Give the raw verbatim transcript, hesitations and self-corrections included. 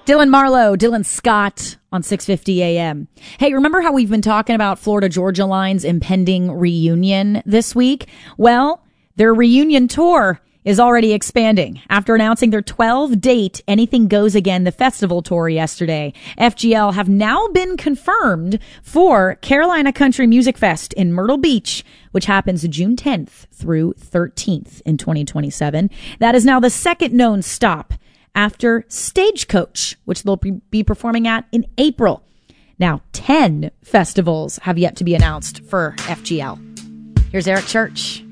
Dylan Marlowe, Dylan Scott on six fifty a.m. Hey, remember how we've been talking about Florida Georgia Line's impending reunion this week? Well, their reunion tour is already expanding. After announcing their twelve-date Anything Goes Again, the festival tour yesterday, F G L have now been confirmed for Carolina Country Music Fest in Myrtle Beach, which happens June tenth through thirteenth in twenty twenty-seven. That is now the second known stop after Stagecoach, which they'll be performing at in April. Now, ten festivals have yet to be announced for F G L. Here's Eric Church.